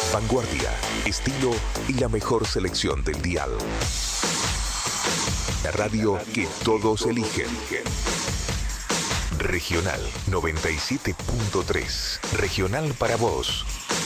Vanguardia, estilo y la mejor selección del dial. La radio que todos eligen. Regional 97.3. Regional para vos.